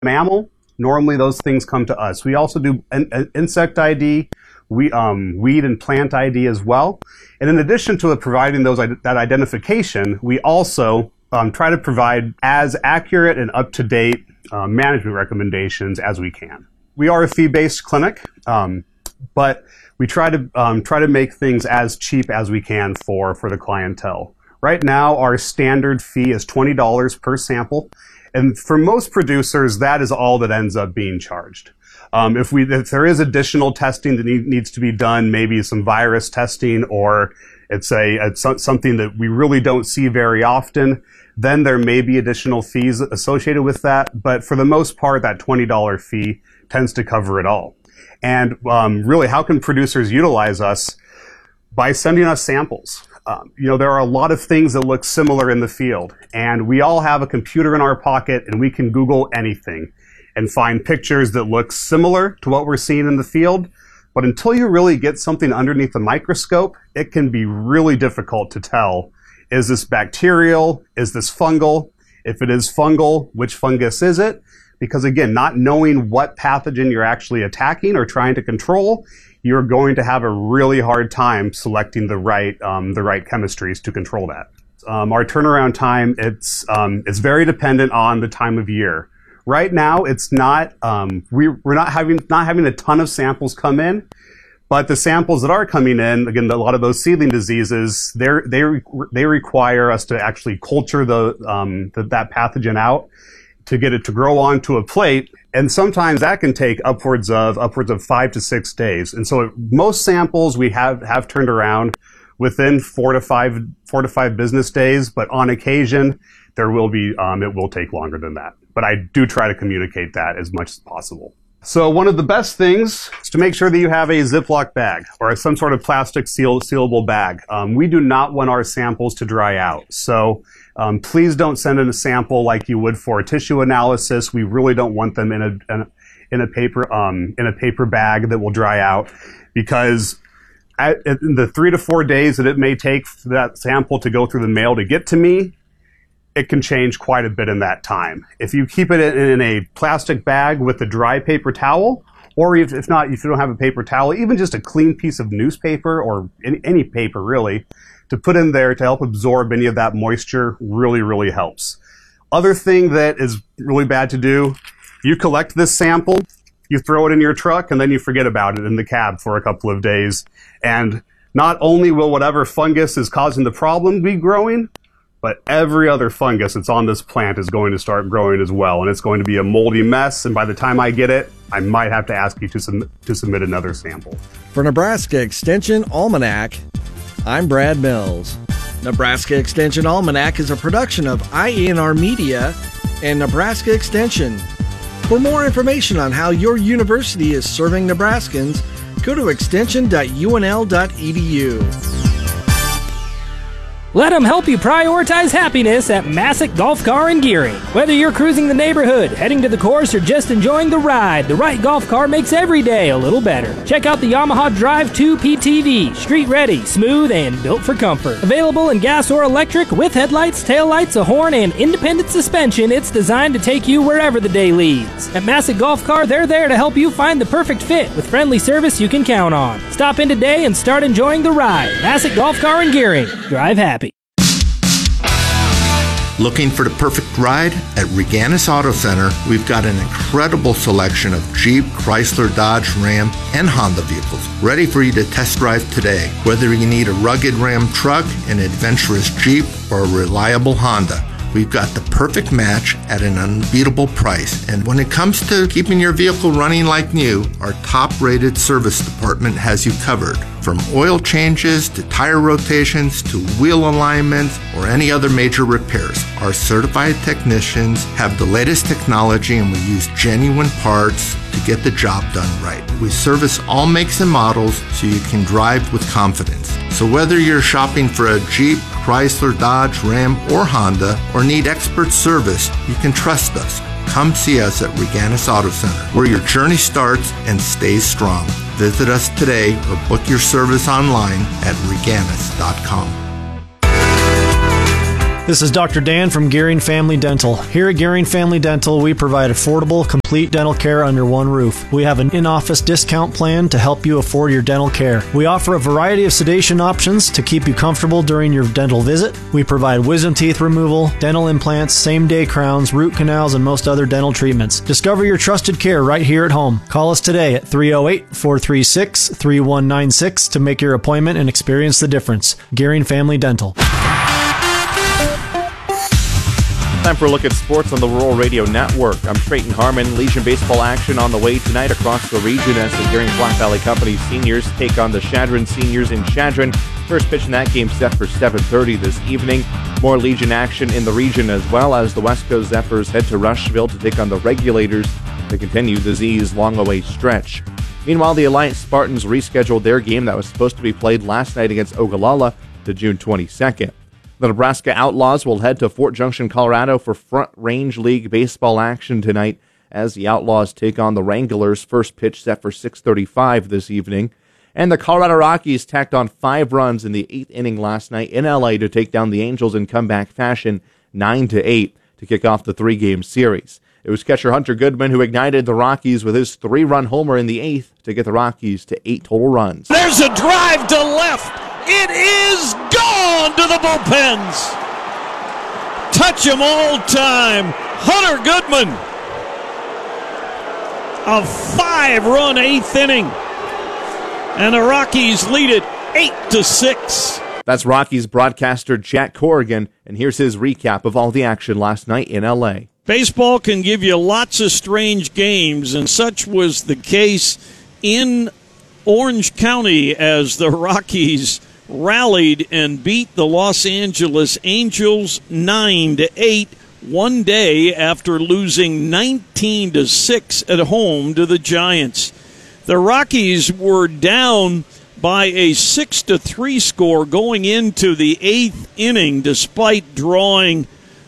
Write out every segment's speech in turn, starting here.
mammal, normally those things come to us. We also do insect ID, weed and plant ID as well. And in addition to providing that identification, we also try to provide as accurate and up-to-date management recommendations as we can. We are a fee-based clinic, but we try to make things as cheap as we can for the clientele. Right now, our standard fee is $20 per sample, and for most producers, that is all that ends up being charged. If there is additional testing that needs to be done, maybe some virus testing, or it's something that we really don't see very often, then there may be additional fees associated with that. But for the most part, that $20 fee tends to cover it all. And really, how can producers utilize us? By sending us samples. There are a lot of things that look similar in the field, and we all have a computer in our pocket, and we can Google anything and find pictures that look similar to what we're seeing in the field. But until you really get something underneath the microscope, it can be really difficult to tell, is this bacterial? Is this fungal? If it is fungal, which fungus is it? Because again, not knowing what pathogen you're actually attacking or trying to control, you're going to have a really hard time selecting the right chemistries to control that. Our turnaround time, it's very dependent on the time of year. Right now, it's not we're not having a ton of samples come in, but the samples that are coming in, again, a lot of those seedling diseases, they require us to actually culture that pathogen out to get it to grow onto a plate, and sometimes that can take upwards of 5 to 6 days. And so most samples we have turned around within 4 to 5 business days, but on occasion it will take longer than that. But I do try to communicate that as much as possible. So one of the best things is to make sure that you have a Ziploc bag or some sort of plastic sealable bag. We do not want our samples to dry out. So please don't send in a sample like you would for a tissue analysis. We really don't want them in a paper bag that will dry out, because in the 3 to 4 days that it may take for that sample to go through the mail to get to me, it can change quite a bit in that time. If you keep it in a plastic bag with a dry paper towel, or if you don't have a paper towel, even just a clean piece of newspaper or any paper really, to put in there to help absorb any of that moisture really, really helps. Other thing that is really bad to do, you collect this sample, you throw it in your truck, and then you forget about it in the cab for a couple of days. And not only will whatever fungus is causing the problem be growing, but every other fungus that's on this plant is going to start growing as well. And it's going to be a moldy mess. And by the time I get it, I might have to ask you to submit another sample. For Nebraska Extension Almanac, I'm Brad Mills. Nebraska Extension Almanac is a production of IENR Media and Nebraska Extension. For more information on how your university is serving Nebraskans, go to extension.unl.edu. Let them help you prioritize happiness at Massick Golf Car and Gearing. Whether you're cruising the neighborhood, heading to the course, or just enjoying the ride, the right golf car makes every day a little better. Check out the Yamaha Drive 2 PTV, street ready, smooth, and built for comfort. Available in gas or electric, with headlights, taillights, a horn, and independent suspension, it's designed to take you wherever the day leads. At Massick Golf Car, they're there to help you find the perfect fit with friendly service you can count on. Stop in today and start enjoying the ride. Massick Golf Car and Gearing. Drive happy. Looking for the perfect ride? At Reganis Auto Center, we've got an incredible selection of Jeep, Chrysler, Dodge, Ram, and Honda vehicles ready for you to test drive today. Whether you need a rugged Ram truck, an adventurous Jeep, or a reliable Honda, we've got the perfect match at an unbeatable price. And when it comes to keeping your vehicle running like new, our top-rated service department has you covered. From oil changes to tire rotations to wheel alignments or any other major repairs, our certified technicians have the latest technology, and we use genuine parts to get the job done right. We service all makes and models so you can drive with confidence. So whether you're shopping for a Jeep, Chrysler, Dodge, Ram, or Honda, or need expert service, you can trust us. Come see us at Reganis Auto Center, where your journey starts and stays strong. Visit us today or book your service online at Reganis.com. This is Dr. Dan from Gearing Family Dental. Here at Gearing Family Dental, we provide affordable, complete dental care under one roof. We have an in-office discount plan to help you afford your dental care. We offer a variety of sedation options to keep you comfortable during your dental visit. We provide wisdom teeth removal, dental implants, same-day crowns, root canals, and most other dental treatments. Discover your trusted care right here at home. Call us today at 308-436-3196 to make your appointment and experience the difference. Gearing Family Dental. Time for a look at sports on the Rural Radio Network. I'm Trayton Harmon. Legion baseball action on the way tonight across the region as the Gearing Flat Valley Company seniors take on the Chadron seniors in Chadron. First pitch in that game set for 7:30 this evening. More Legion action in the region as well as the West Coast Zephyrs head to Rushville to take on the Regulators to continue the Z's long-away stretch. Meanwhile, the Alliance Spartans rescheduled their game that was supposed to be played last night against Ogallala to June 22nd. The Nebraska Outlaws will head to Fort Junction, Colorado for Front Range League baseball action tonight as the Outlaws take on the Wranglers. First pitch set for 6:35 this evening. And the Colorado Rockies tacked on 5 runs in the 8th inning last night in LA to take down the Angels in comeback fashion 9-8 to kick off the 3-game series. It was catcher Hunter Goodman who ignited the Rockies with his 3-run homer in the 8th to get the Rockies to 8 total runs. There's a drive to left. It is gone to the bullpens. Touch 'em all time. Hunter Goodman. A 5-run 8th inning. And the Rockies lead it 8-6. That's Rockies broadcaster Jack Corrigan, and here's his recap of all the action last night in L.A. Baseball can give you lots of strange games, and such was the case in Orange County as the Rockies rallied and beat the Los Angeles Angels 9-8 one day after losing 19-6 at home to the Giants. The Rockies were down by a 6-3 score going into the 8th inning despite drawing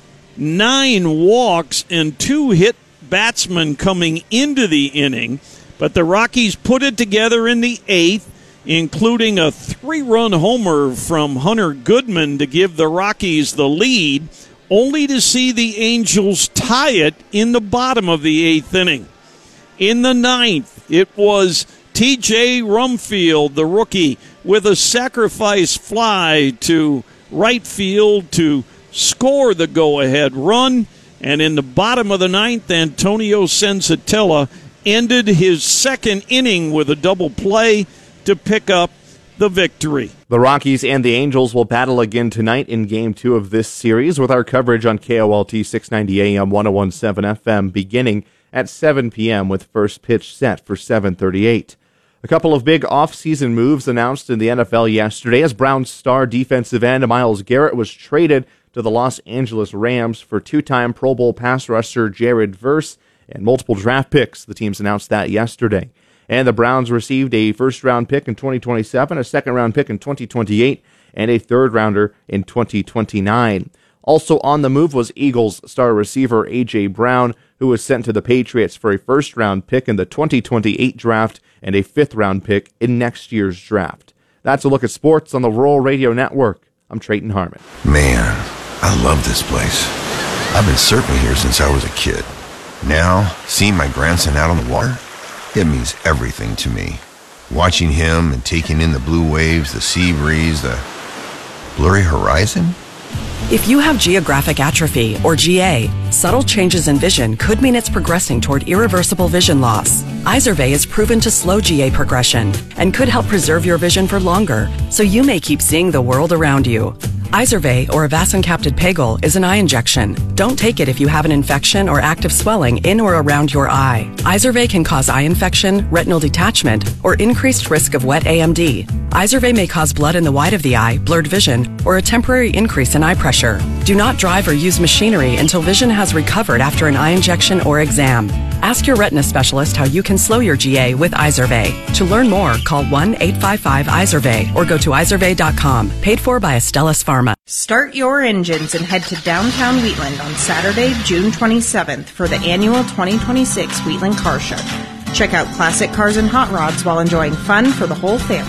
9 walks and 2 hit batsmen coming into the inning. But the Rockies put it together in the 8th, including a 3-run homer from Hunter Goodman to give the Rockies the lead, only to see the Angels tie it in the bottom of the 8th inning. In the 9th, it was T.J. Rumfield, the rookie, with a sacrifice fly to right field to score the go-ahead run. And in the bottom of the 9th, Antonio Senzatella ended his 2nd inning with a double play to pick up the victory. The Rockies and the Angels will battle again tonight in Game 2 of this series with our coverage on KOLT 690 AM 101.7 FM beginning at 7 p.m. with first pitch set for 7:38. A couple of big off-season moves announced in the NFL yesterday as Browns star defensive end Myles Garrett was traded to the Los Angeles Rams for 2-time Pro Bowl pass rusher Jared Verse and multiple draft picks. The teams announced that yesterday. And the Browns received a first-round pick in 2027, a second-round pick in 2028, and a third-rounder in 2029. Also on the move was Eagles star receiver A.J. Brown, who was sent to the Patriots for a first-round pick in the 2028 draft and a fifth-round pick in next year's draft. That's a look at sports on the Rural Radio Network. I'm Trayton Harmon. Man, I love this place. I've been surfing here since I was a kid. Now, seeing my grandson out on the water, it means everything to me. Watching him and taking in the blue waves, the sea breeze, the blurry horizon. If you have geographic atrophy, or GA, subtle changes in vision could mean it's progressing toward irreversible vision loss. Izervay is proven to slow GA progression and could help preserve your vision for longer, so you may keep seeing the world around you. Izervay, or avacincaptad pegol, is an eye injection. Don't take it if you have an infection or active swelling in or around your eye. Izervay can cause eye infection, retinal detachment, or increased risk of wet AMD. Izervay may cause blood in the white of the eye, blurred vision, or a temporary increase in eye pressure. Do not drive or use machinery until vision has recovered after an eye injection or exam. Ask your retina specialist how you can slow your GA with Izervay. To learn more, call 1-855-IZERVAY or go to izervay.com. Paid for by Astellas Pharma. Start your engines and head to downtown Wheatland on Saturday, June 27th for the annual 2026 Wheatland Car Show. Check out classic cars and hot rods while enjoying fun for the whole family.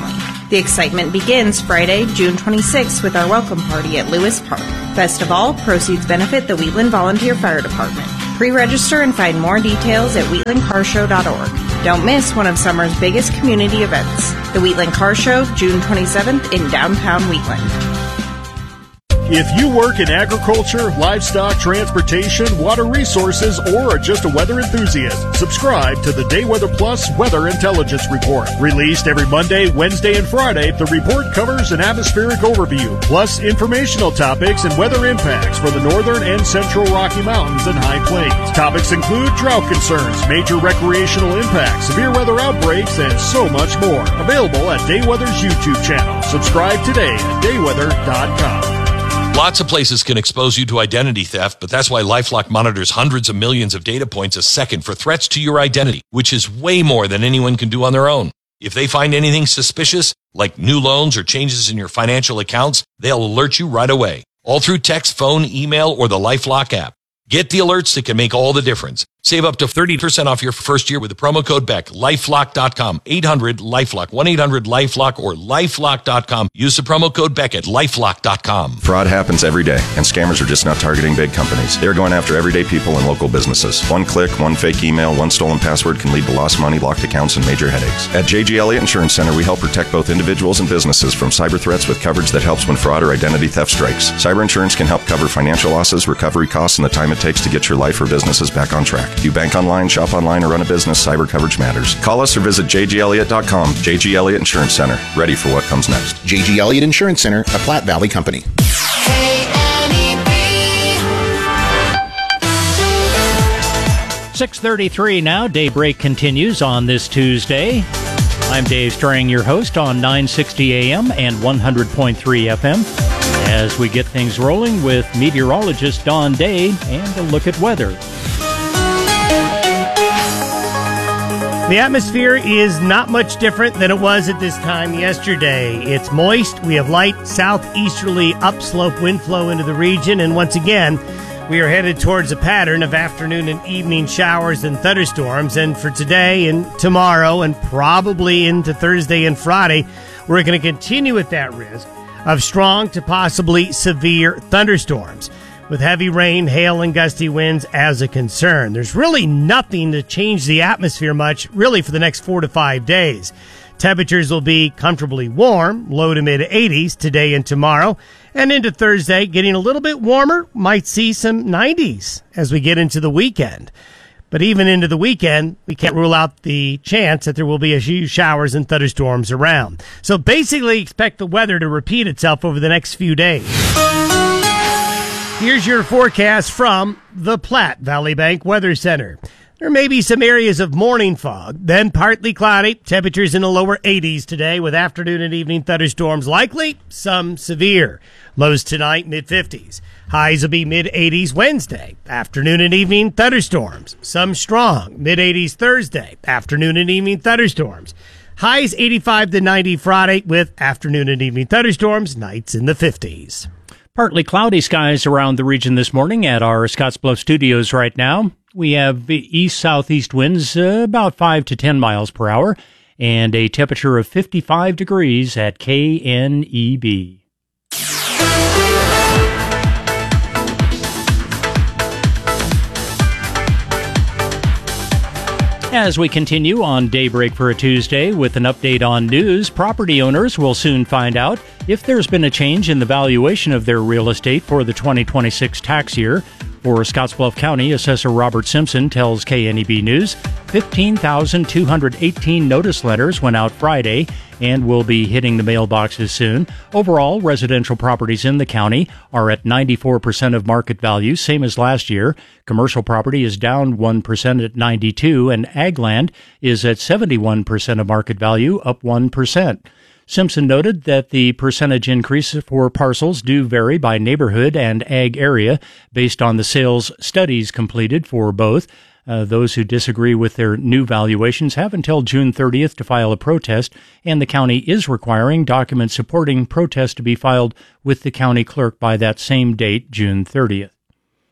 The excitement begins Friday, June 26th with our welcome party at Lewis Park. Best of all, proceeds benefit the Wheatland Volunteer Fire Department. Pre-register and find more details at wheatlandcarshow.org. Don't miss one of summer's biggest community events, the Wheatland Car Show, June 27th in downtown Wheatland. If you work in agriculture, livestock, transportation, water resources, or are just a weather enthusiast, subscribe to the Day Weather Plus Weather Intelligence Report. Released every Monday, Wednesday, and Friday, the report covers an atmospheric overview, plus informational topics and weather impacts for the northern and central Rocky Mountains and High Plains. Topics include drought concerns, major recreational impacts, severe weather outbreaks, and so much more. Available at Day Weather's YouTube channel. Subscribe today at dayweather.com. Lots of places can expose you to identity theft, but that's why LifeLock monitors hundreds of millions of data points a second for threats to your identity, which is way more than anyone can do on their own. If they find anything suspicious, like new loans or changes in your financial accounts, they'll alert you right away, all through text, phone, email, or the LifeLock app. Get the alerts that can make all the difference. Save up to 30% off your first year with the promo code BECK. LifeLock.com, 800-LifeLock, 1-800-LifeLock, or LifeLock.com. Use the promo code BECK at LifeLock.com. Fraud happens every day, and scammers are just not targeting big companies. They're going after everyday people and local businesses. One click, one fake email, one stolen password can lead to lost money, locked accounts, and major headaches. At J.G. Elliott Insurance Center, we help protect both individuals and businesses from cyber threats with coverage that helps when fraud or identity theft strikes. Cyber insurance can help cover financial losses, recovery costs, and the time it takes to get your life or businesses back on track. If you bank online, shop online, or run a business, cyber coverage matters. Call us or visit jgelliott.com. J.G. Elliott Insurance Center. Ready for what comes next. J.G. Elliott Insurance Center, a Platte Valley company. 6:33 now. Daybreak continues on this Tuesday. I'm Dave Strang, your host on 960 AM and 100.3 FM. As we get things rolling with meteorologist Don Day and a look at weather. The atmosphere is not much different than it was at this time yesterday. It's moist. We have light southeasterly upslope wind flow into the region. And once again, we are headed towards a pattern of afternoon and evening showers and thunderstorms. And for today and tomorrow and probably into Thursday and Friday, we're going to continue at that risk of strong to possibly severe thunderstorms, with heavy rain, hail, and gusty winds as a concern. There's really nothing to change the atmosphere much, really, for the next 4 to 5 days. Temperatures will be comfortably warm, low to mid-80s today and tomorrow, and into Thursday, getting a little bit warmer, might see some 90s as we get into the weekend. But even into the weekend, we can't rule out the chance that there will be a few showers and thunderstorms around. So basically, expect the weather to repeat itself over the next few days. Here's your forecast from the Platte Valley Bank Weather Center. There may be some areas of morning fog, then partly cloudy, temperatures in the lower 80s today with afternoon and evening thunderstorms likely, some severe. Lows tonight, mid-50s. Highs will be mid-80s Wednesday. Afternoon and evening thunderstorms. Some strong. Mid-80s Thursday. Afternoon and evening thunderstorms. Highs 85 to 90 Friday with afternoon and evening thunderstorms. Nights in the 50s. Partly cloudy skies around the region this morning at our Scottsbluff studios right now. We have east-southeast winds about 5 to 10 miles per hour and a temperature of 55 degrees at KNEB. As we continue on Daybreak for a Tuesday with an update on news, property owners will soon find out if there's been a change in the valuation of their real estate for the 2026 tax year. For Scottsbluff County, Assessor Robert Simpson tells KNEB News 15,218 notice letters went out Friday and will be hitting the mailboxes soon. Overall, residential properties in the county are at 94% of market value, same as last year. Commercial property is down 1% at 92%, and ag land is at 71% of market value, up 1%. Simpson noted that the percentage increase for parcels do vary by neighborhood and ag area based on the sales studies completed for both. Those who disagree with their new valuations have until June 30th to file a protest, and the county is requiring documents supporting protest to be filed with the county clerk by that same date, June 30th.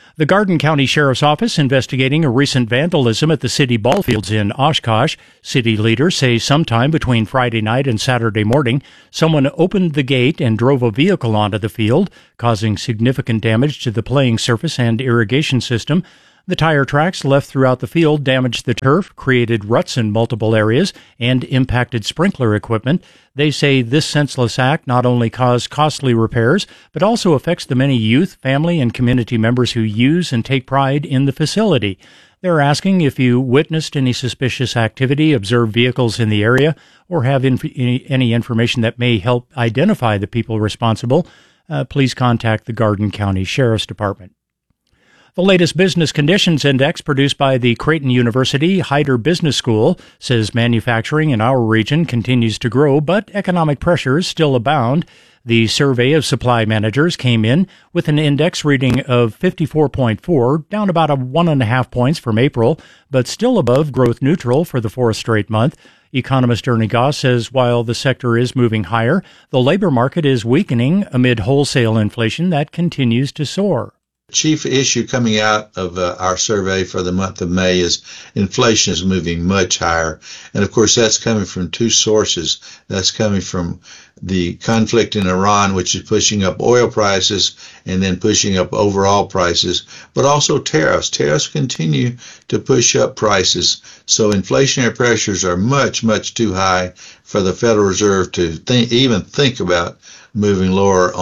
The Garden County Sheriff's Office investigating a recent vandalism at the city ball fields in Oshkosh. City leaders say sometime between Friday night and Saturday morning, someone opened the gate and drove a vehicle onto the field, causing significant damage to the playing surface and irrigation system. The tire tracks left throughout the field damaged the turf, created ruts in multiple areas, and impacted sprinkler equipment. They say this senseless act not only caused costly repairs, but also affects the many youth, family, and community members who use and take pride in the facility. They're asking if you witnessed any suspicious activity, observed vehicles in the area, or have any information that may help identify the people responsible, please contact the Garden County Sheriff's Department. The latest business conditions index produced by the Creighton University Hyder Business School says manufacturing in our region continues to grow, but economic pressures still abound. The survey of supply managers came in with an index reading of 54.4, down about 1.5 points from April, but still above growth neutral for the fourth straight month. Economist Ernie Goss says while the sector is moving higher, the labor market is weakening amid wholesale inflation that continues to soar. Chief issue coming out of our survey for the month of May is inflation is moving much higher. And of course, that's coming from two sources. That's coming from the conflict in Iran, which is pushing up oil prices and then pushing up overall prices, but also tariffs. Tariffs continue to push up prices. So inflationary pressures are much, much too high for the Federal Reserve to even think about moving lower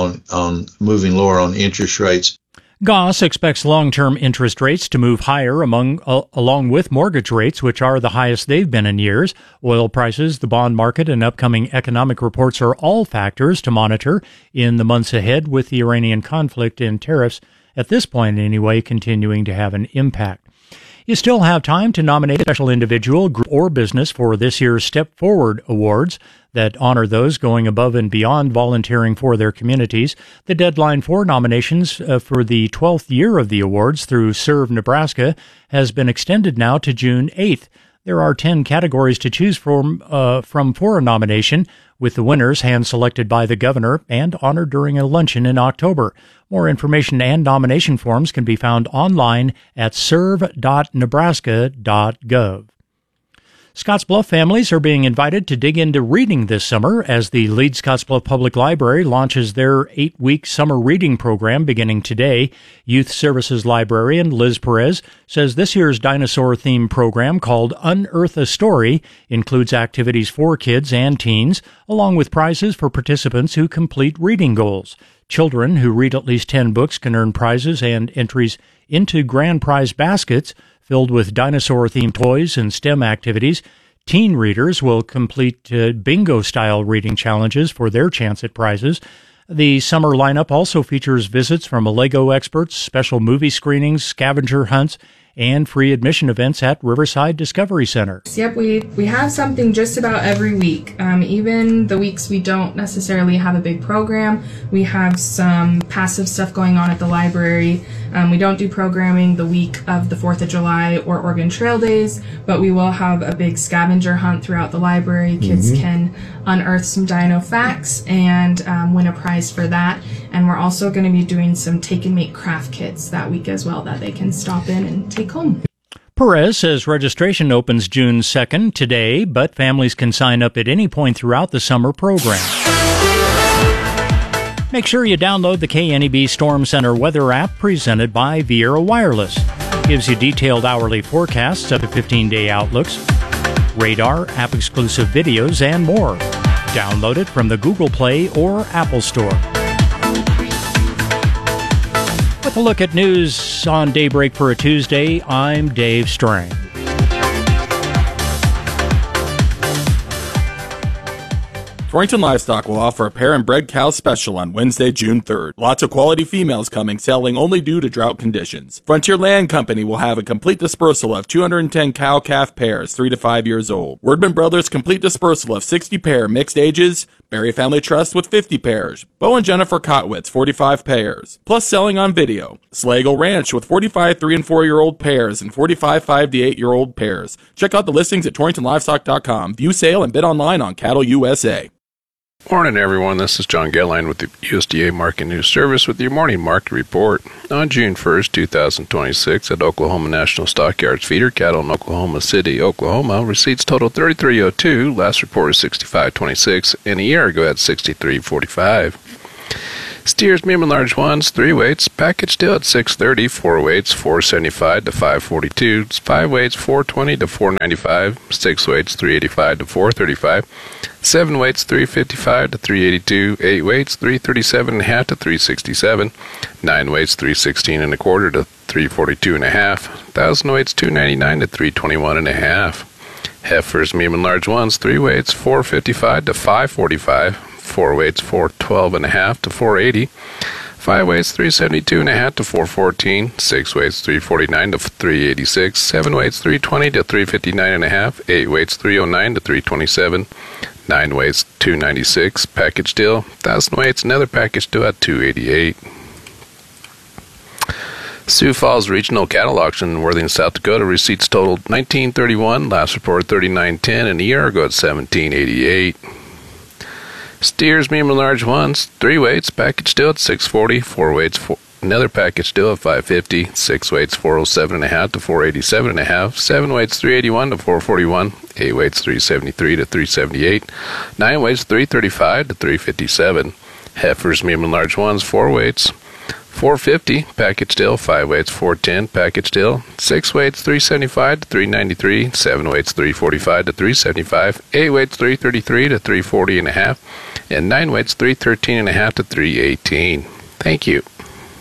on interest rates. Goss expects long-term interest rates to move higher along with mortgage rates, which are the highest they've been in years. Oil prices, the bond market, and upcoming economic reports are all factors to monitor in the months ahead, with the Iranian conflict and tariffs, at this point anyway, continuing to have an impact. You still have time to nominate a special individual, group, or business for this year's Step Forward Awards that honor those going above and beyond volunteering for their communities. The deadline for nominations for the 12th year of the awards through Serve Nebraska has been extended now to June 8th. There are 10 categories to choose from for a nomination, with the winners hand-selected by the governor and honored during a luncheon in October. More information and nomination forms can be found online at serve.nebraska.gov. Scottsbluff families are being invited to dig into reading this summer as the Lead Scottsbluff Public Library launches their 8-week summer reading program beginning today. Youth Services Librarian Liz Perez says this year's dinosaur-themed program called Unearth a Story includes activities for kids and teens, along with prizes for participants who complete reading goals. Children who read at least 10 books can earn prizes and entries into grand prize baskets filled with dinosaur-themed toys and STEM activities. Teen readers will complete bingo-style reading challenges for their chance at prizes. The summer lineup also features visits from Lego experts, special movie screenings, scavenger hunts, and free admission events at Riverside Discovery Center. Yep, we have something just about every week. Even the weeks we don't necessarily have a big program, we have some passive stuff going on at the library. We don't do programming the week of the 4th of July or Oregon Trail Days, but we will have a big scavenger hunt throughout the library. Kids can unearth some dino facts and win a prize for that. And we're also going to be doing some take and make craft kits that week as well that they can stop in and take home. Perez says registration opens June 2nd today, but families can sign up at any point throughout the summer program. Make sure you download the KNEB Storm Center weather app presented by Viera Wireless. It gives you detailed hourly forecasts, up to 15-day outlooks, radar, app-exclusive videos, and more. Download it from the Google Play or Apple Store. With a look at news on Daybreak for a Tuesday, I'm Dave Strang. Torrington Livestock will offer a pair and bred cow special on Wednesday, June 3rd. Lots of quality females coming, selling only due to drought conditions. Frontier Land Company will have a complete dispersal of 210 cow-calf pairs, 3 to 5 years old. Wordman Brothers complete dispersal of 60 pair mixed ages. Berry Family Trust with 50 pairs. Bo and Jennifer Kotwitz, 45 pairs. Plus selling on video. Slagle Ranch with 45 3- and 4-year-old pairs and 45 5- to 8-year-old pairs. Check out the listings at TorringtonLivestock.com. View sale and bid online on Cattle USA. Morning, everyone. This is John Gelline with the USDA Market News Service with your morning market report. On June 1st, 2026, at Oklahoma National Stockyards, feeder cattle in Oklahoma City, Oklahoma, receipts totaled 3302. Last report is 6526, and a year ago at 6345. Steers, medium and large ones, 3 weights, package still at 630, 4 weights, 475 to 542, 5 weights, 420 to 495, 6 weights, 385 to 435, 7 weights, 355 to 382, 8 weights, 337.5 to 367, 9 weights, 316.25 to 342.5, 1,000 weights, 299 to 321.5. Heifers, medium and large ones, 3 weights, 455 to 545, 4 weights, 412.5 to 480, 5 weights, 372.5 to 414, 6 weights, 349 to 386, 7 weights, 320 to 359.5, 8 weights, 309 to 327, 9 weights, 296, package deal, 1,000 weights, another package deal at 288. Sioux Falls Regional Cattle Auction in Worthing, South Dakota, receipts totaled 1931, last report 3910, and a year ago at 1788. Steers, medium and large ones, 3 weights, package still at 640, 4 weights, another package still at 550, 6 weights, 407.5 to 487.5, 7 weights, 381 to 441, 8 weights, 373 to 378, 9 weights, 335 to 357. Heifers, medium and large ones, 4 weights, 450, package still, 5 weights, 410, package still, 6 weights, 375 to 393, 7 weights, 345 to 375, 8 weights, 333 to 340.5, and 9 weights, 313.5 to 318. Thank you.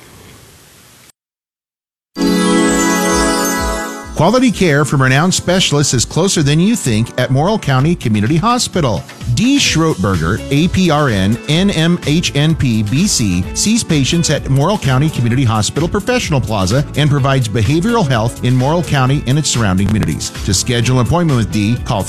Quality care from renowned specialists is closer than you think at Morrill County Community Hospital. D. Schroetberger, APRN, NMHNP, BC, sees patients at Morrill County Community Hospital Professional Plaza and provides behavioral health in Morrill County and its surrounding communities. To schedule an appointment with D, call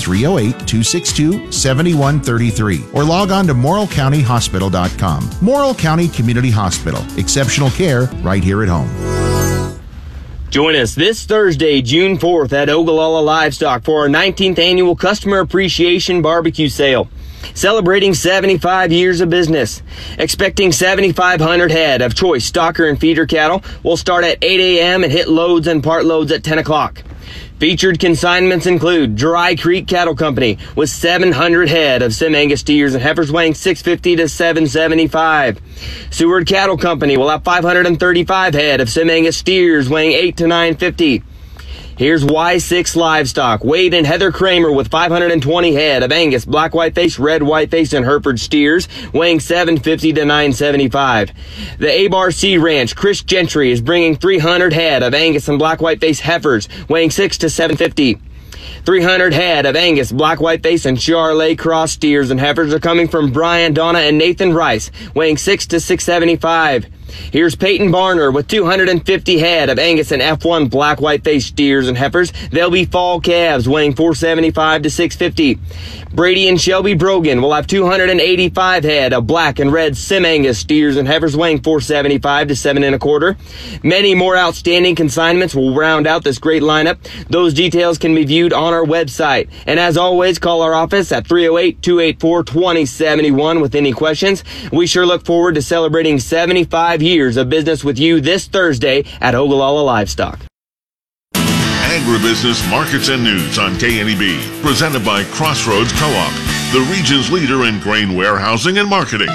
308-262-7133 or log on to morrillcountyhospital.com. Morrill County Community Hospital. Exceptional care right here at home. Join us this Thursday, June 4th at Ogallala Livestock for our 19th annual Customer Appreciation Barbecue Sale. Celebrating 75 years of business. Expecting 7,500 head of choice stocker and feeder cattle will start at 8 a.m. and hit loads and part loads at 10 o'clock. Featured consignments include Dry Creek Cattle Company with 700 head of Sim Angus steers and heifers weighing 650 to 775. Seward Cattle Company will have 535 head of Sim Angus steers weighing 8 to 950. Here's Y6 Livestock, Wade and Heather Kramer with 520 head of Angus, black whiteface, red whiteface, and Hereford steers, weighing 750 to 975. The Abar C Ranch, Chris Gentry is bringing 300 head of Angus and black whiteface heifers, weighing 6 to 750. 300 head of Angus, black whiteface, and Charolais cross steers and heifers are coming from Brian, Donna, and Nathan Rice, weighing 6 to 675. Here's Peyton Barner with 250 head of Angus and F1 black whiteface steers and heifers. They'll be fall calves weighing 475 to 650. Brady and Shelby Brogan will have 285 head of black and red Sim Angus steers and heifers weighing 475 to 7 1/4. Many more outstanding consignments will round out this great lineup. Those details can be viewed on our website. And as always, call our office at 308-284-2071 with any questions. We sure look forward to celebrating 75 years of business with you this Thursday at Ogallala Livestock. Agribusiness Markets and News on KNEB, presented by Crossroads Co-op, the region's leader in grain warehousing and marketing.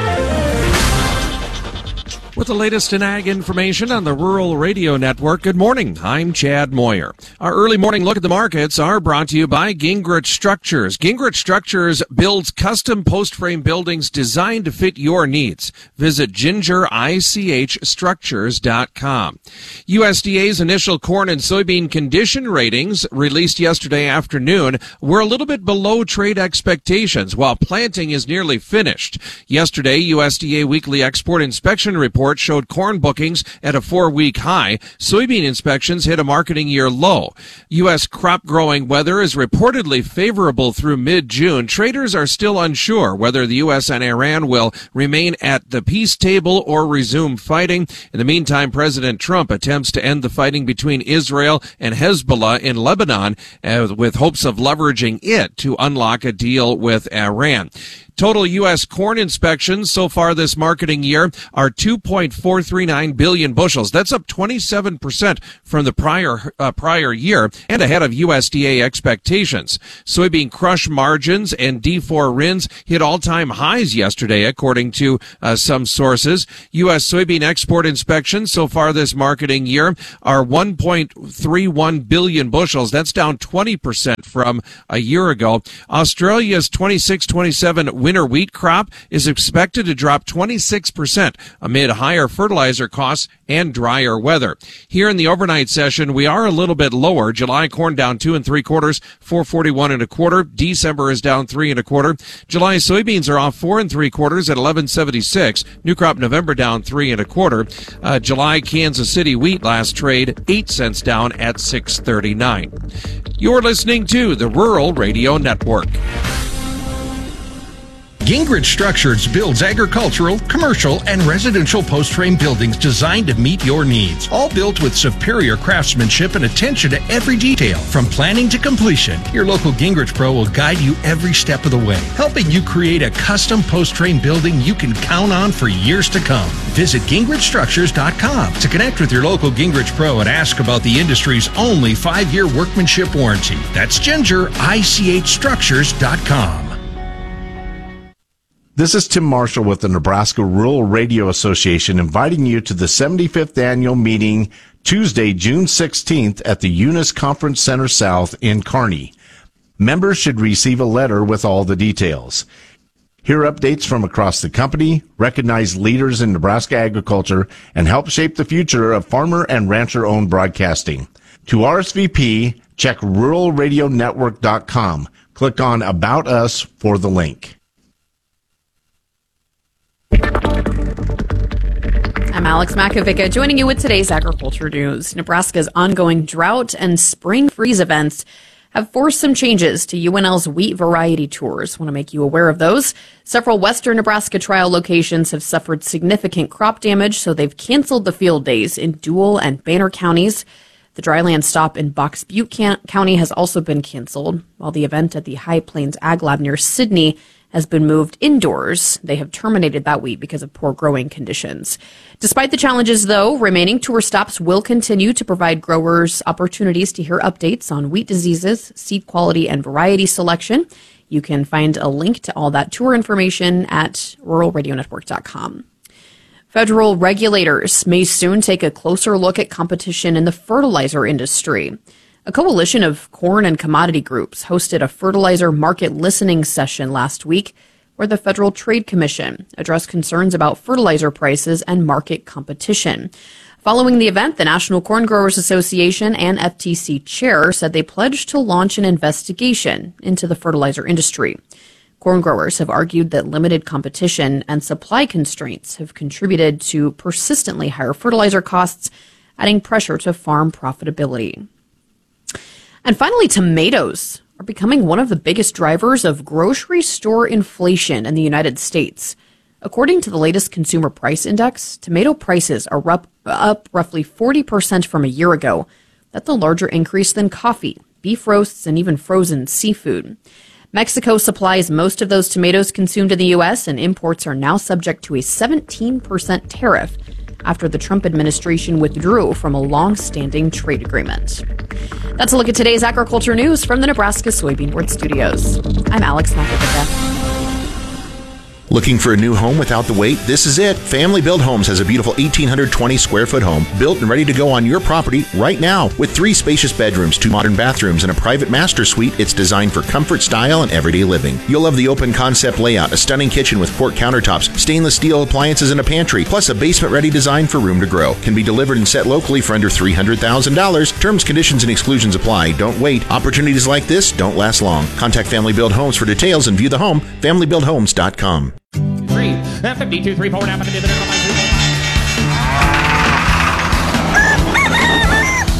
With the latest in ag information on the Rural Radio Network, good morning. I'm Chad Moyer. Our early morning look at the markets are brought to you by Gingrich Structures. Gingrich Structures builds custom post-frame buildings designed to fit your needs. Visit gingerichstructures.com. USDA's initial corn and soybean condition ratings released yesterday afternoon were a little bit below trade expectations, while planting is nearly finished. Yesterday, USDA weekly export inspection report showed corn bookings at a 4-week high. Soybean inspections hit a marketing year low. U.S. crop growing weather is reportedly favorable through mid-June. Traders are still unsure whether the U.S. and Iran will remain at the peace table or resume fighting. In the meantime, President Trump attempts to end the fighting between Israel and Hezbollah in Lebanon with hopes of leveraging it to unlock a deal with Iran. Total U.S. corn inspections so far this marketing year are 2.439 billion bushels. That's up 27% from the prior year and ahead of USDA expectations. Soybean crush margins and D4 RINs hit all-time highs yesterday, according to some sources. U.S. soybean export inspections so far this marketing year are 1.31 billion bushels. That's down 20% from a year ago. Australia's 26-27 winter wheat crop is expected to drop 26% amid higher fertilizer costs and drier weather. Here in the overnight session, we are a little bit lower. July corn down 2 3/4, 441 1/4. December is down 3 1/4. July soybeans are off 4 3/4 at 11.76. New crop November down 3 1/4. July Kansas City wheat last trade 8 cents down at 6.39. You're listening to the Rural Radio Network. Gingrich Structures builds agricultural, commercial, and residential post-frame buildings designed to meet your needs. All built with superior craftsmanship and attention to every detail. From planning to completion, your local Gingrich Pro will guide you every step of the way, helping you create a custom post-frame building you can count on for years to come. Visit GingrichStructures.com to connect with your local Gingrich Pro and ask about the industry's only 5-year workmanship warranty. That's GingerICHStructures.com. This is Tim Marshall with the Nebraska Rural Radio Association inviting you to the 75th annual meeting Tuesday, June 16th at the Eunice Conference Center South in Kearney. Members should receive a letter with all the details. Hear updates from across the company, recognize leaders in Nebraska agriculture, and help shape the future of farmer and rancher-owned broadcasting. To RSVP, check ruralradionetwork.com. Click on About Us for the link. I'm Alex Makovica, joining you with today's agriculture news. Nebraska's ongoing drought and spring freeze events have forced some changes to UNL's wheat variety tours. Want to make you aware of those. Several western Nebraska trial locations have suffered significant crop damage, so they've canceled the field days in Dual and Banner counties. The dryland stop in Box Butte County has also been canceled, while the event at the High Plains Ag Lab near Sidney has been moved indoors. They have terminated that wheat because of poor growing conditions. Despite the challenges, though, remaining tour stops will continue to provide growers opportunities to hear updates on wheat diseases, seed quality, and variety selection. You can find a link to all that tour information at ruralradionetwork.com. Federal regulators may soon take a closer look at competition in the fertilizer industry. A coalition of corn and commodity groups hosted a fertilizer market listening session last week where the Federal Trade Commission addressed concerns about fertilizer prices and market competition. Following the event, the National Corn Growers Association and FTC chair said they pledged to launch an investigation into the fertilizer industry. Corn growers have argued that limited competition and supply constraints have contributed to persistently higher fertilizer costs, adding pressure to farm profitability. And finally, tomatoes are becoming one of the biggest drivers of grocery store inflation in the United States. According to the latest Consumer Price Index, tomato prices are up roughly 40% from a year ago. That's a larger increase than coffee, beef roasts, and even frozen seafood. Mexico supplies most of those tomatoes consumed in the U.S., and imports are now subject to a 17% tariff after the Trump administration withdrew from a long-standing trade agreement. That's a look at today's agriculture news from the Nebraska Soybean Board Studios. I'm Alex Makovica. Looking for a new home without the wait? This is it. Family Build Homes has a beautiful 1,820 square foot home built and ready to go on your property right now. With 3 spacious bedrooms, 2 modern bathrooms, and a private master suite, it's designed for comfort, style, and everyday living. You'll love the open concept layout, a stunning kitchen with quart countertops, stainless steel appliances, and a pantry, plus a basement-ready design for room to grow. Can be delivered and set locally for under $300,000. Terms, conditions, and exclusions apply. Don't wait. Opportunities like this don't last long. Contact Family Build Homes for details and view the home, FamilyBuildHomes.com. 52, 3, 4,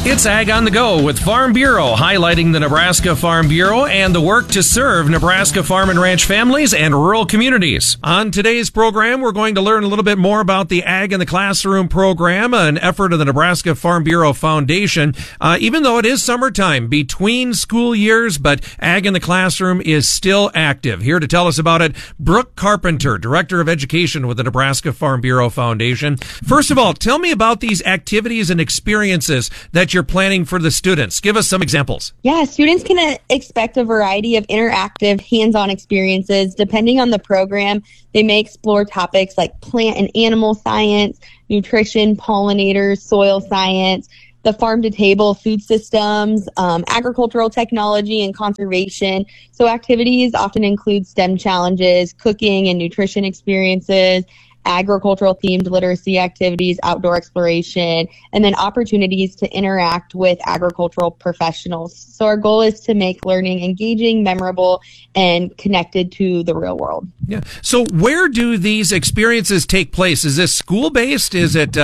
It's Ag on the Go with Farm Bureau, highlighting the Nebraska Farm Bureau and the work to serve Nebraska farm and ranch families and rural communities. On today's program, we're going to learn a little bit more about the Ag in the Classroom program, an effort of the Nebraska Farm Bureau Foundation. Even though it is summertime between school years, but Ag in the Classroom is still active. Here to tell us about it, Brooke Carpenter, Director of Education with the Nebraska Farm Bureau Foundation. First of all, tell me about these activities and experiences that you're planning for the students. Give us some examples. Yeah, students can expect a variety of interactive, hands-on experiences. Depending on the program, they may explore topics like plant and animal science, nutrition, pollinators, soil science, the farm-to-table food systems, agricultural technology, and conservation. So activities often include STEM challenges, cooking and nutrition experiences, agricultural themed literacy activities, outdoor exploration, and then opportunities to interact with agricultural professionals. So our goal is to make learning engaging, memorable, and connected to the real world. Yeah. So where do these experiences take place? Is this school-based? Is it,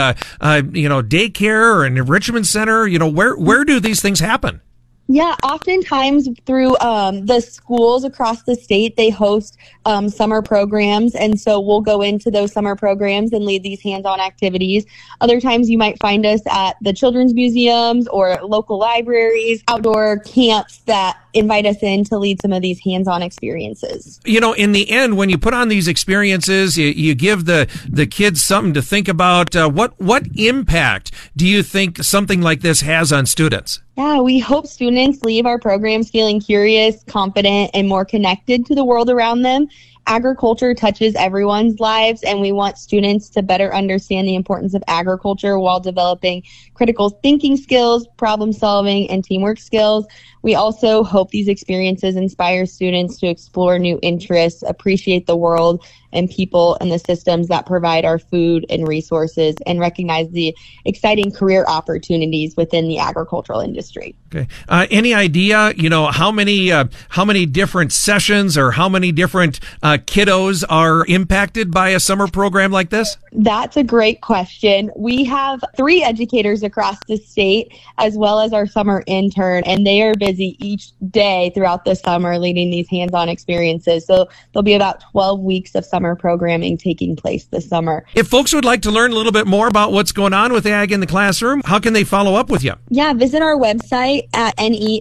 daycare or an enrichment center? Where do these things happen? Yeah, oftentimes through the schools across the state, they host summer programs. And so we'll go into those summer programs and lead these hands-on activities. Other times you might find us at the children's museums or local libraries, outdoor camps that invite us in to lead some of these hands-on experiences. In the end, when you put on these experiences, you give the kids something to think about. What impact do you think something like this has on students? Yeah, we hope students leave our programs feeling curious, confident, and more connected to the world around them. Agriculture touches everyone's lives, and we want students to better understand the importance of agriculture while developing critical thinking skills, problem solving, and teamwork skills. We also hope these experiences inspire students to explore new interests, appreciate the world and people and the systems that provide our food and resources, and recognize the exciting career opportunities within the agricultural industry. Okay. Any idea, how many different sessions or how many different kiddos are impacted by a summer program like this? That's a great question. We have 3 educators across the state, as well as our summer intern, and they are busy each day throughout the summer leading these hands-on experiences. So there'll be about 12 weeks of summer programming taking place this summer. If folks would like to learn a little bit more about what's going on with Ag in the Classroom, how can they follow up with you? Yeah, visit our website at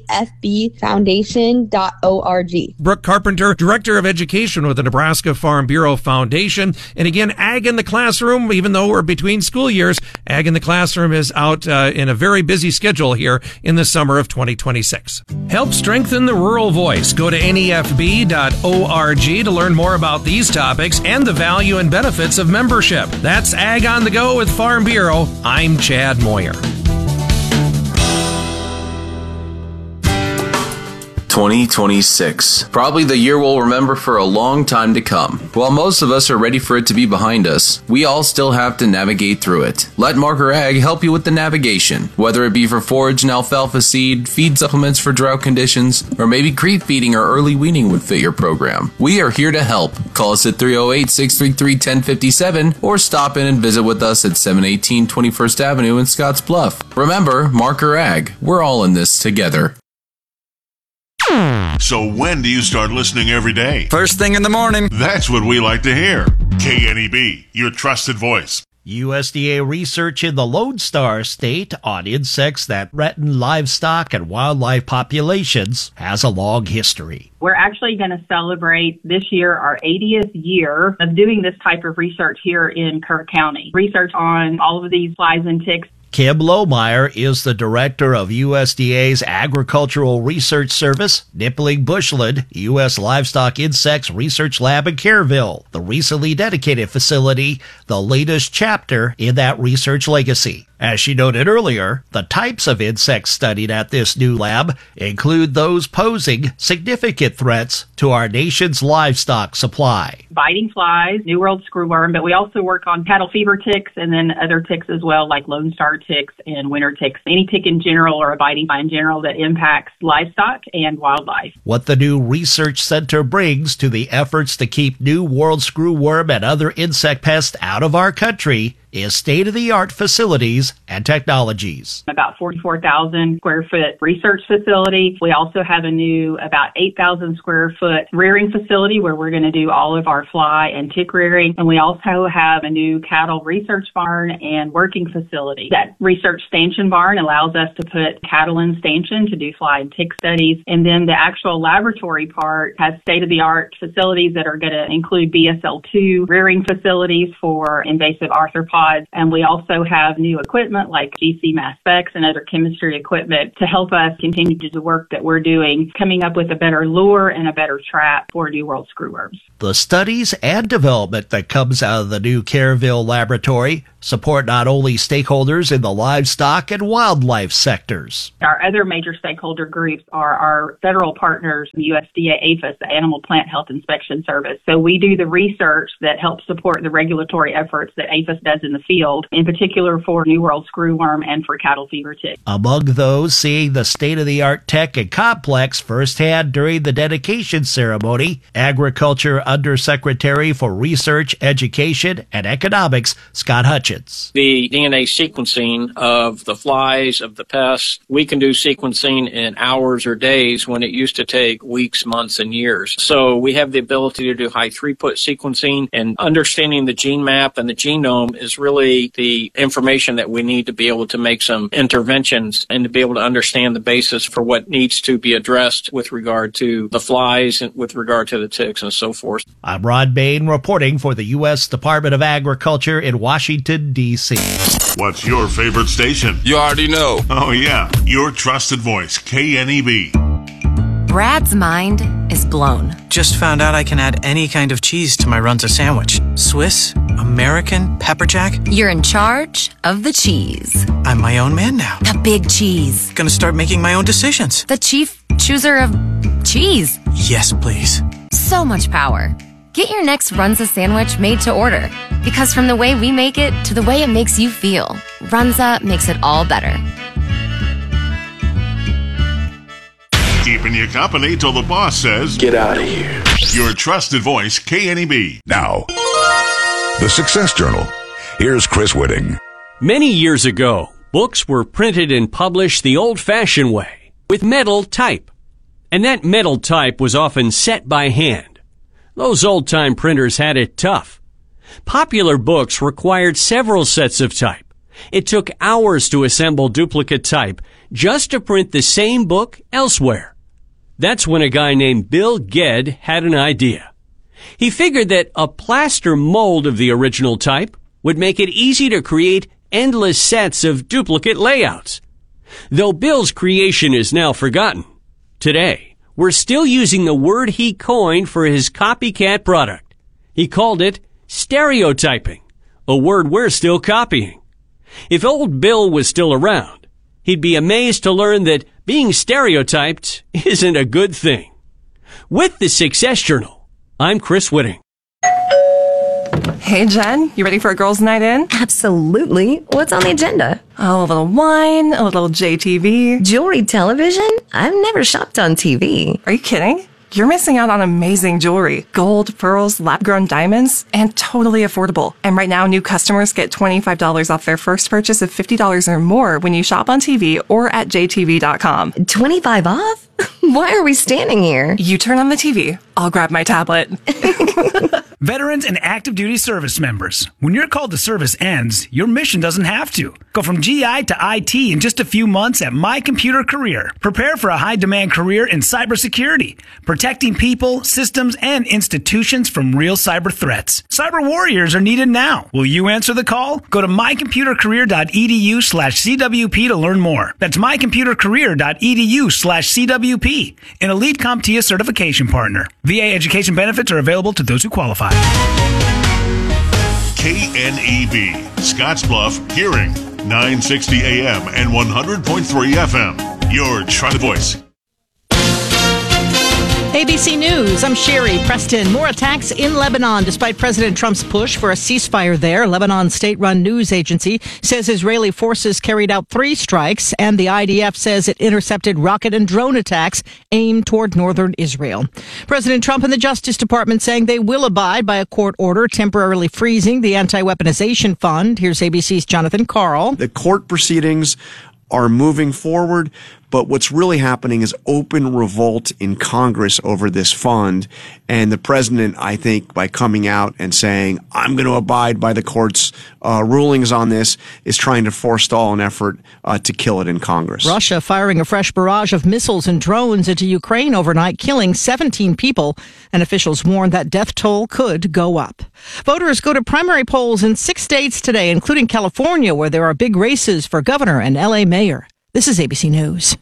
nefbfoundation.org. Brooke Carpenter, Director of Education with the Nebraska Farm Bureau Foundation. And again, Ag in the Classroom, even though we're between school years, Ag in the Classroom is out in a very busy schedule here in the summer of 2026. Help strengthen the rural voice. Go to nefb.org to learn more about these topics and the value and benefits of membership. That's Ag on the Go with Farm Bureau. I'm Chad Moyer. 2026. Probably the year we'll remember for a long time to come. While most of us are ready for it to be behind us, we all still have to navigate through it. Let Marker Ag help you with the navigation. Whether it be for forage and alfalfa seed, feed supplements for drought conditions, or maybe creep feeding or early weaning would fit your program. We are here to help. Call us at 308-633-1057 or stop in and visit with us at 718 21st Avenue in Scotts Bluff. Remember, Marker Ag. We're all in this together. So when do you start listening every day? First thing in the morning. That's what we like to hear. KNEB, your trusted voice. USDA research in the Lone Star State on insects that threaten livestock and wildlife populations has a long history. We're actually going to celebrate this year our 80th year of doing this type of research here in Kerr County. Research on all of these flies and ticks. Kim Lohmeyer is the director of USDA's Agricultural Research Service, Nippling Bushland, U.S. Livestock Insects Research Lab in Kerrville, the recently dedicated facility, the latest chapter in that research legacy. As she noted earlier, the types of insects studied at this new lab include those posing significant threats to our nation's livestock supply. Biting flies, New World screwworm, but we also work on cattle fever ticks and then other ticks as well, like Lone Star ticks and winter ticks. Any tick in general or a biting fly in general that impacts livestock and wildlife. What the new research center brings to the efforts to keep New World screwworm and other insect pests out of our country is state-of-the-art facilities and technologies. About 44,000 square foot research facility. We also have a new about 8,000 square foot rearing facility where we're going to do all of our fly and tick rearing. And we also have a new cattle research barn and working facility. That research stanchion barn allows us to put cattle in stanchion to do fly and tick studies. And then the actual laboratory part has state-of-the-art facilities that are going to include BSL-2 rearing facilities for invasive arthropods. And we also have new equipment like GC mass specs and other chemistry equipment to help us continue to do the work that we're doing, coming up with a better lure and a better trap for New World screwworms. The studies and development that comes out of the new Kerrville laboratory support not only stakeholders in the livestock and wildlife sectors. Our other major stakeholder groups are our federal partners, the USDA APHIS, the Animal Plant Health Inspection Service. So we do the research that helps support the regulatory efforts that APHIS does in the field, in particular for New World screwworm and for cattle fever tick. Among those seeing the state-of-the-art tech and complex firsthand during the dedication ceremony, Agriculture Undersecretary for Research, Education, and Economics, Scott Hutchins. The DNA sequencing of the flies, of the pests, we can do sequencing in hours or days when it used to take weeks, months, and years. So we have the ability to do high throughput sequencing, and understanding the gene map and the genome is really the information that we need to be able to make some interventions and to be able to understand the basis for what needs to be addressed with regard to the flies and with regard to the ticks and so forth. I'm Ron Bain reporting for the U.S. Department of Agriculture in Washington, D.C. What's your favorite station? You already know. Oh, yeah. Your trusted voice, KNEB. Brad's mind is blown. Just found out I can add any kind of cheese to my Runza sandwich. Swiss, American, pepper jack. You're in charge of the cheese. I'm my own man now. The big cheese. Gonna start making my own decisions. The chief chooser of cheese. Yes, please. So much power. Get your next Runza sandwich made to order. Because from the way we make it to the way it makes you feel, Runza makes it all better. Keeping you company till the boss says, "Get out of here." Your trusted voice, KNEB. Now, the Success Journal. Here's Chris Whitting. Many years ago, books were printed and published the old-fashioned way, with metal type. And that metal type was often set by hand. Those old-time printers had it tough. Popular books required several sets of type. It took hours to assemble duplicate type just to print the same book elsewhere. That's when a guy named Bill Gedd had an idea. He figured that a plaster mold of the original type would make it easy to create endless sets of duplicate layouts. Though Bill's creation is now forgotten, today, we're still using the word he coined for his copycat product. He called it stereotyping, a word we're still copying. If old Bill was still around, he'd be amazed to learn that being stereotyped isn't a good thing. With the Success Journal, I'm Chris Whitting. Hey, Jen, you ready for a girls' night in? Absolutely. What's on the agenda? Oh, a little wine, a little JTV. Jewelry television? I've never shopped on TV. Are you kidding? You're missing out on amazing jewelry. Gold, pearls, lab-grown diamonds, and totally affordable. And right now, new customers get $25 off their first purchase of $50 or more when you shop on TV or at jtv.com. 25 off? Why are we standing here? You turn on the TV. I'll grab my tablet. Veterans and active duty service members. When your call to service ends, your mission doesn't have to. Go from GI to IT in just a few months at My Computer Career. Prepare for a high-demand career in cybersecurity, protecting people, systems, and institutions from real cyber threats. Cyber warriors are needed now. Will you answer the call? Go to mycomputercareer.edu/CWP to learn more. That's mycomputercareer.edu/CWP, an elite CompTIA certification partner. VA education benefits are available to those who qualify. KNEB, Scottsbluff, Hearing, 960 AM and 100.3 FM. Your trusted voice. Hey ABC News, I'm Sherry Preston. More attacks in Lebanon despite President Trump's push for a ceasefire there. Lebanon's state-run news agency says Israeli forces carried out 3 strikes, and the IDF says it intercepted rocket and drone attacks aimed toward northern Israel. President Trump and the Justice Department saying they will abide by a court order temporarily freezing the anti-weaponization fund. Here's ABC's Jonathan Karl. The court proceedings are moving forward, but what's really happening is open revolt in Congress over this fund. And the president, I think, by coming out and saying, I'm going to abide by the court's rulings on this, is trying to forestall an effort to kill it in Congress. Russia firing a fresh barrage of missiles and drones into Ukraine overnight, killing 17 people. And officials warn that death toll could go up. Voters go to primary polls in 6 states today, including California, where there are big races for governor and L.A. mayor. This is ABC News.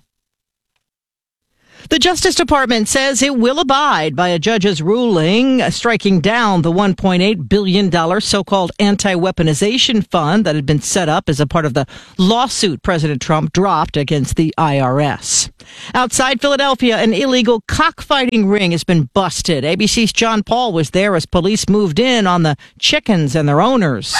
The Justice Department says it will abide by a judge's ruling striking down the $1.8 billion so-called anti-weaponization fund that had been set up as a part of the lawsuit President Trump dropped against the IRS. Outside Philadelphia, an illegal cockfighting ring has been busted. ABC's John Paul was there as police moved in on the chickens and their owners.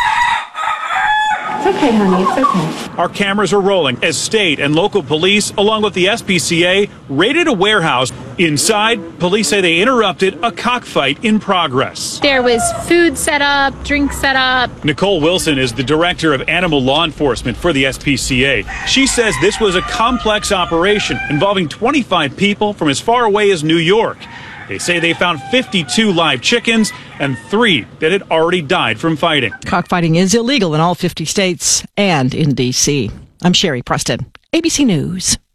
It's okay, honey. It's okay. Our cameras are rolling as state and local police, along with the SPCA, raided a warehouse. Inside, police say they interrupted a cockfight in progress. There was food set up, drink set up. Nicole Wilson is the director of animal law enforcement for the SPCA. She says this was a complex operation involving 25 people from as far away as New York. They say they found 52 live chickens and 3 that had already died from fighting. Cockfighting is illegal in all 50 states and in D.C. I'm Sherry Preston, ABC News.